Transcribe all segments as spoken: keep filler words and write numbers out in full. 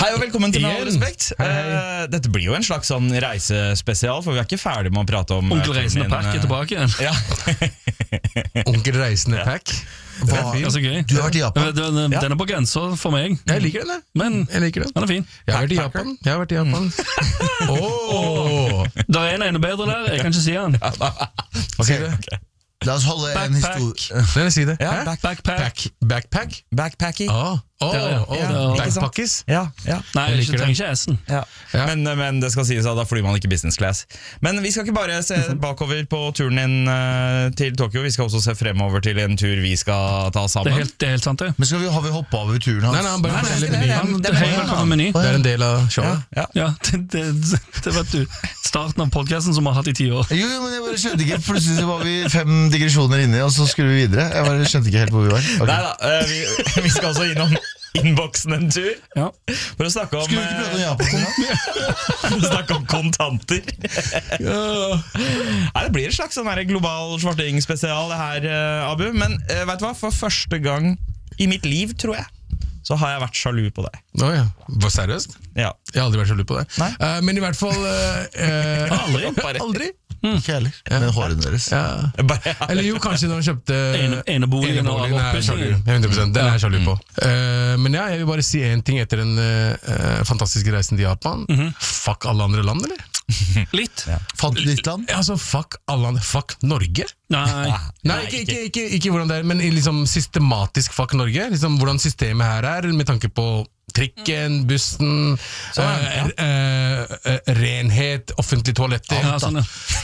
Hei og velkommen til Med all respekt. Hei, hei. Uh, Dette blir jo en slags sånn reisespesial, for vi er ikke ferdig med å prate om Onkel Reisende Pack er tilbake. Ja. Onkel Reisende Pack. Det er så gøy. Du har vært i Japan. Den, den, den er på grenser for meg. Jeg liker den, men jeg liker den. Den er fin. Jeg har vært i Japan. Jeg har vært i Japan. Mm. oh. Det er en ene bedre der. Jeg kan ikke si den. Hva sier du? La oss holde backpack. en historie. Nei, si det. Ja, back, backpack. Backpack? Backpacking. Ah. Oh, ja, ja. oh, ja, backpackis? Ja, ja. Nei, jeg trenger ikke S-en. Ja. Ja. Men, men det skal sies at da flyr man ikke business class. Men vi skal ikke bare se bakover på turen din uh, til Tokyo. Vi skal også se fremover til en tur vi skal ta sammen. Det er helt, det er helt sant det. Men skal vi, har vi hoppet over turen hans? Nei, nei, bare nei, nei, det, det, det, det, det, det, er meny. det er en del av showet. Ja, ja. ja det, det, det vet du. Starten av podcasten som vi har hatt i ti år. Jo, men jeg bare skjønte ikke. Plutselig så var vi fem digresjoner inne, og så skulle vi videre. Jeg bare skjønte ikke helt hvor vi var. Okay. Nei da, uh, vi, vi skal også innom innboksen en tur. Ja. For å snakke om Skulle vi ikke prøve å Japan? For å snakke om kontanter. Ja. Nei, det blir en slags sånn her global svarting-spesial det her, uh, Abu. Men uh, vet du hva? For første gang i mitt liv, tror jeg, så har jeg vært sjalu på deg. Nå oh, ja, Hva, seriøst? Ja. Jeg har aldri vært sjalu på deg. Uh, men i hvert fall uh, uh, Aldri. Aldri. Mm. Ikke heller, ja. Men hårene deres ja. Eller jo, kanskje når de kjøpte eneboligen og oppussingen. hundre prosent, den er jeg sjalu på. uh, Men ja, jeg vil bare si en ting etter den uh, fantastiske reisen til Japan. mm -hmm. Fuck alle andre land, eller? Litt ja. Fant du ditt land? Ja, altså, fuck alle andre. Fuck Norge? Nei, Nei ikke, ikke, ikke, ikke hvordan det er, men liksom systematisk fuck Norge. Liksom Hvordan systemet her er, med tanke på trikken, bussen, så, ja. uh, uh, uh, renhet, offentlige toaletter. Ja, sånn,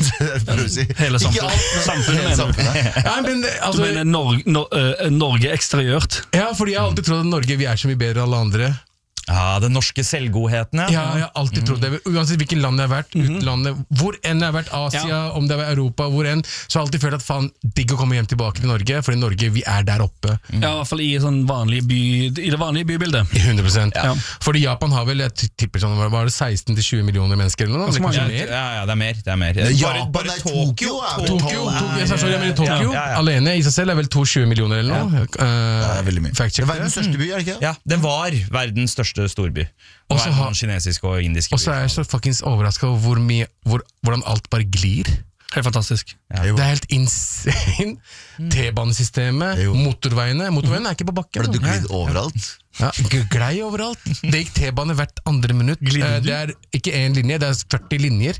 ja. si. Hele samfunnet. Samfunnet, Hele samfunnet. Ja, men, altså, du mener Norge, no, uh, Norge eksteriørt? Ja, fordi jeg har alltid trodd at Norge vi er så mye bedre enn alle andre. Ja, den norske selvgodheten, ja. Ja, jeg har alltid trodd det. Uansett hvilket land jeg har vært, mm-hmm. utlandet, hvor enn jeg har vært, Asia, ja. om det er Europa, hvor enn, så har jeg alltid følt at faen, digg å komme hjem tilbake til Norge, fordi Norge, vi er der oppe. Mm. Ja, i hvert fall i, sånn vanlig by, i det vanlige bybildet. I hundre prosent. Ja. Fordi Japan har vel, jeg tipper sånn, var det seksten til tjue millioner mennesker eller noe? Eller kanskje ja, mer? Ja, ja, det er mer. Det er mer. Bare, Japan, bare Tokyo, Tokyo, Tokyo, jeg sa sorry, jeg mener Tokyo, ja, ja, ja. alene i seg selv er vel to hundre og tjue millioner eller noe. Ja. Uh, det er veldig mye. Fact check. Verdens største by, er det ikke? Ja, det var verdens største storby. Og så har kinesiske og indiske. Og så er jeg så fuckings overrasket over hvor mye, hvor, hvordan alt bare glir. Helt fantastisk. Ja, det er helt insane. T-banesystemet, motorveiene. Motorveiene er ikke på bakken. Har du glidd overalt? Ja, glei overalt. Det gikk T-bane hvert andre minutt. Uh, det er ikke én linje, det er førti linjer.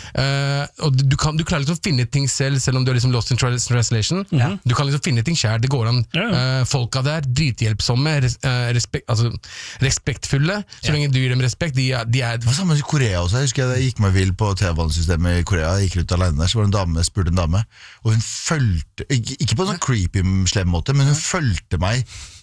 Uh, og du, kan, du klarer liksom å finne ting selv, selv om du er liksom lost in translation. Mm-hmm. Du kan liksom finne ting selv, det går an. Uh, folka der, drithjelpsomme, res, uh, respekt, altså, respektfulle. Så lenge du gir dem respekt, de, de er... Det var samme i Korea også. Jeg husker jeg gikk meg vill på T-banesystemet i Korea. Jeg gikk ut alene der, så var det en dame, spurte en dame, og hun følte, ikke på en sånn creepy slem måte, men hun følte meg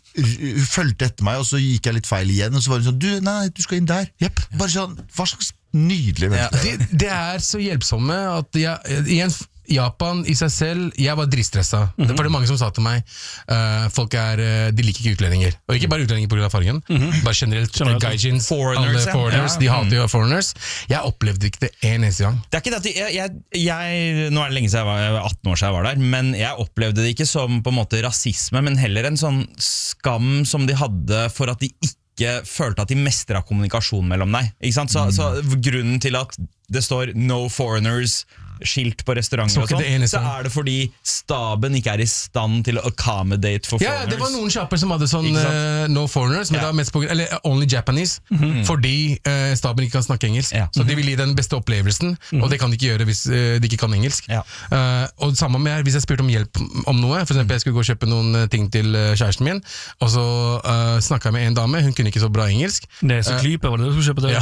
Hun følte etter meg, og så gikk jeg litt feil igjen. Og så var hun sånn, du, nei, du skal inn der. Yep. Bare sånn, hva slags nydelig menneske. Ja. De, de er så hjelpsomme at jeg, igjen, Japan i seg selv, jeg var dritstressa. Mm-hmm. Det var det mange som sa til meg, uh, folk er, de liker ikke utlendinger. Og ikke bare utlendinger på grunn av fargen, mm-hmm. bare generelt, generelt gaijins, foreigners, alle foreigners, ja. de hater jo foreigners. Jeg opplevde ikke det en eneste gang. Det er ikke det at jeg, jeg, jeg, nå er det lenge siden jeg var, jeg var atten år siden jeg var der, men jeg opplevde det ikke som på en måte rasisme, men heller en sånn skam som de hadde for at de ikke følte at de mestret kommunikasjon mellom deg. Ikke sant? Så, mm. så grunnen til at det står no foreigners skilt på restauranter og sånn, så er det fordi staben ikke er i stand til å accommodate for ja, foreigners. Ja, det var noen shopper som hadde sånn uh, no foreigners, men ja. det var mest på, eller only Japanese, mm-hmm. fordi uh, staben ikke kan snakke engelsk. Ja. Så de vil gi den beste opplevelsen, mm-hmm. og det kan de ikke gjøre hvis uh, de ikke kan engelsk. Ja. Uh, og samme med hvis jeg spurte om hjelp om noe, for eksempel jeg skulle gå og kjøpe noen ting til uh, kjæresten min, og så uh, snakket jeg med en dame, hun kunne ikke så bra engelsk. Det er så uh, klype, var det du skulle kjøpe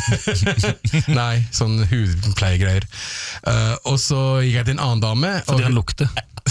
det? Ja. Nei, sånn hudpleiegreier. Uh, og så gikk jeg til en annen dame. Fordi han lukter.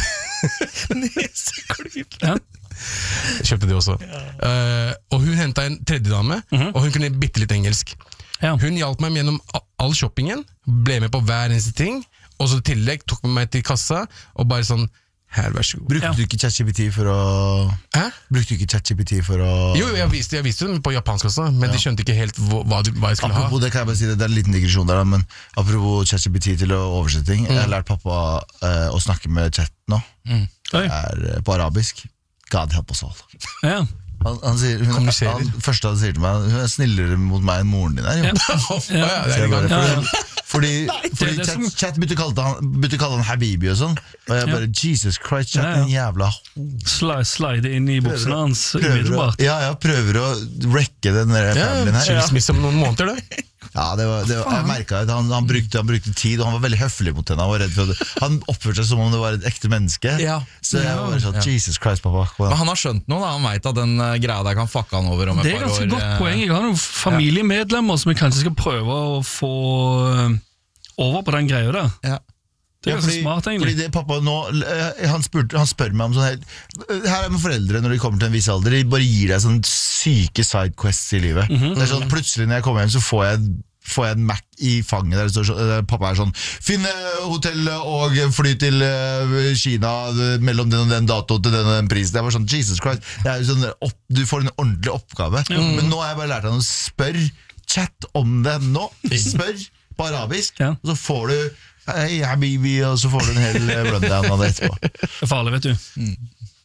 Neseklyp. Ja. Kjøpte det også. Ja. Uh, og hun hentet en tredje dame, mm-hmm. og hun kunne bitte litt engelsk. Ja. Hun hjalp meg gjennom all shoppingen, ble med på hver eneste ting, og så i tillegg tok med meg til kassa, og bare sånn, her, vær så god. Brukte ja. du ikke ChatGPT for å... Hæ? Brukte du ikke ChatGPT for å... Jo, jeg visste, jeg visste det på japansk også, men ja. de skjønte ikke helt hva, hva jeg skulle apropos, ha. Apropos det kan jeg bare si, det er en liten digresjon der, men apropos ChatGPT til å oversette ting, mm. jeg har lært pappa uh, å snakke med chat nå, mm. det er uh, på arabisk. God help us all. Ja. Han, han sier, hun, han, første han sier til meg, hun er snillere mot meg enn moren din er. Jo. Ja. Ja, ja, det er bare, ja, ja. Fordi, fordi det chat, som... chat begynte å kalle han, begynte å kalle han Habibi og sånn. Og jeg bare, Jesus Christ, chat, ja, ja. en jævla Slide, slide inn i buksene hans umiddelbart. Ja, ja, prøver å wrecke den der familien her. Skilsmisse om noen måneder, det. Ja, det var, det var, jeg merket at han, han, brukte, han brukte tid, og han var veldig høflig mot henne. Han var redd for det. Han oppførte seg som om det var et ekte menneske. Ja. Så jeg var bare sånn, Jesus Christ, pappa. Men han har skjønt noe, da. Han vet at den uh, greia der kan fucke han over om et Det er par år. ganske godt poeng. Jeg har noen familiemedlemmer som jeg kanskje skal prøve å få uh, over på den greia der. Ja. Det er Ja, ganske fordi, smart, egentlig. fordi det, pappa nå, han, spurte, han spør meg om sånn her Her er med foreldre når de kommer til en viss alder. De bare gir deg sånne syke sidequests i livet. Mhm. Det er sånn, plutselig når jeg kommer hjem, så får jeg Får jeg en Mac i fanget der det står så, der pappa er sånn: Finn hotell og fly til uh, Kina mellom den og den dato til den og den prisen. Det er bare sånn, Jesus Christ, det er jo sånn, opp, du får en ordentlig oppgave. Mm. Men nå har jeg bare lært han å spørre chat om det nå. Spør på arabisk, Ja. og så får du hei, habibi, og så får du en hel rundown av det etterpå. Det er farlig, vet du. Mm.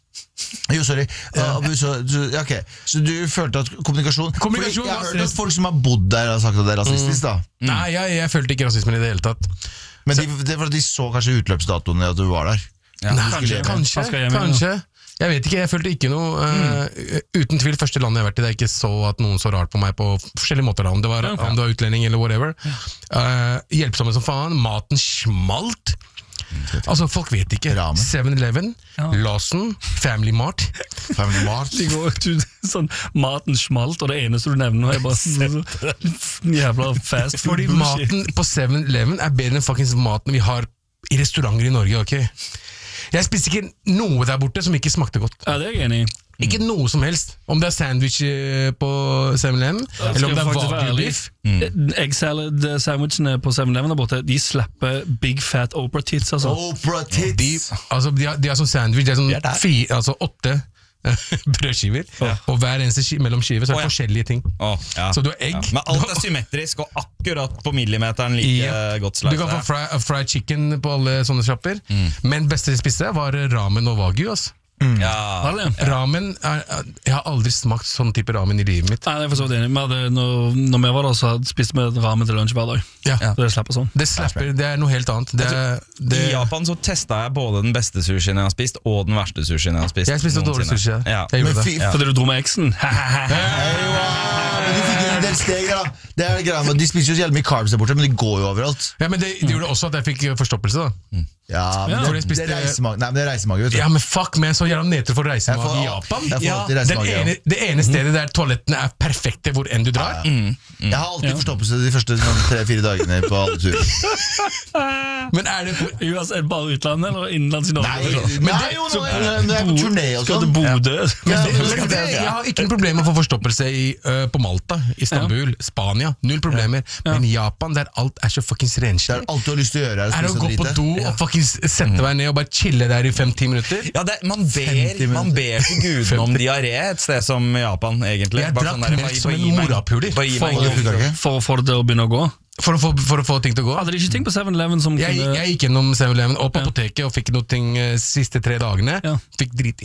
Jo, sorry. Uh, Abu, så, så, ja, okay. Så du følte at kommunikasjon, Kommunikasjon Fordi Jeg har var hørt at stress. folk som har bodd der, har sagt at det er rasistisk. da Nei, jeg, jeg følte ikke rasismen i det hele tatt. Men de, det var at de så kanskje utløpsdatoen i at du var der. Ja. Nei, kanskje. kanskje, kanskje, Han skal hjem igjen, kanskje. Jeg vet ikke, jeg følte ikke noe uh, Uten tvil, første landet jeg har vært i, der jeg ikke så at noen så rart på meg på forskjellige måter. da Om det var, Ja. om det var utlending eller whatever. uh, Hjelpsomme som faen. Maten smalt. Altså, folk vet ikke. Ramen. seven eleven, Ja. Lawson, Family Mart. Family Mart. De går ut, sånn, maten smalt, og det eneste du nevner nå er bare sånn jævla fast food Fordi bullshit. maten på seven eleven er bedre enn fuckings maten vi har i restauranter i Norge. Ok, jeg spiste ikke noe der borte som ikke smakte godt. Ja, det er jeg enig i. Ikke noe som helst. Om det er sandwich eh, på seven eleven, eller om det er faktisk være ærlig. wagyu-biff. Egg salad sandwichene på seven eleven der borte, de slipper big fat Oprah tits, altså. Oprah De, tits! altså, de, har, de har sånn sandwich, det er sånn Vi er der. fi, altså åtte brødskiver, og hver eneste ski, mellom skiver så er Å, det ja. forskjellige ting. Å, ja. Så du har egg. Ja. Men alt er symmetrisk og akkurat på millimeteren like Ja. godt Du kan få slice. fry, fried chicken på alle sånne shopper, men beste jeg spiste var ramen og wagyu. Altså. Ja. Har det? Ramen er, er- Jeg har aldri smakt sånn type ramen i livet mitt. Nei, det er for så vidt enig. Vi hadde, når, når vi var der, så spiste vi ramen til lunsj hver dag. Ja. Så det slipper sånn. Det slapper, det er noe helt annet. Det, er- det, I Japan så testa jeg både den beste sushien jeg har spist, og den verste sushien jeg har spist. jeg spiste dårlig noensinne. sushi. Ja. Jeg Men gjorde fy det. f- Fordi du dro med eksen? Hei, wow. Men de fikk en del steg der, da. Det er greia med, De spiser jo så jævlig mye carbs der borte, men de går jo overalt. Ja, men det, det gjorde også at jeg fikk forstoppelse. da Ja, men Ja. For det, jeg spiste- det er reisemage, nei, men det er reisemage, vet du. Ja, men fuck meg, så jævla nedtur for Jeg får- reisemage i Japan. jeg får Ja, alltid den reisemage, ja. ene, det ene stedet der toalettene er perfekte hvor enn du drar. Jeg har alltid forstoppelse de første sånn, tre-fire dagene på alle turer. Men er det Uansett, bare utlandet eller innenlands i Norge? Nei, Liksom? nei jo, når jeg, når jeg er på turné og Skal til sånn. Bodø? Ja, Men men det, jeg har ikke noe problem med å få forstoppelse i, øh, på Malta, Istanbul, Spania. Null problemer. Men i Japan, der alt er så fuckings Det renslig, er alt du har lyst til å gjøre, er å er det å spise gå og på drite. do og fuckings sette deg ned og bare chille der i fem-ti minutter. Ja, det, man, ber, femti minutter. man ber til gudene om diaré et sted som Japan, egentlig. Jeg Bare drakk sånn der, melk bare- som bare en gi meg- morapuler. bare gi meg Og det funka ikke. For å få det til å begynne å gå? For å få, for å få ting til å gå. Hadde de ikke ting på seven eleven som Jeg, kunne jeg gikk gjennom seven eleven og på apoteket og fikk noe ting eh, siste tre dagene. Ja. Fikk drit